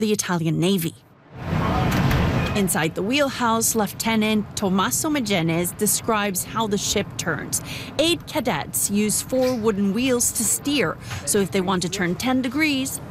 the Italian Navy. Inside the wheelhouse, Lieutenant Tommaso Magenes describes how the ship turns. 8 cadets use 4 wooden wheels to steer, so if they want to turn 10 degrees,